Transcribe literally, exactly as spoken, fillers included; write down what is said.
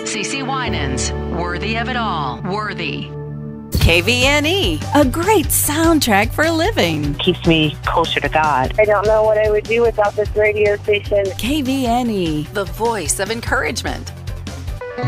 CeCe Winans, Worthy of It All. Worthy. K V N E, a great soundtrack for living. Keeps me closer to God. I don't know what I would do without this radio station. K V N E, the voice of encouragement.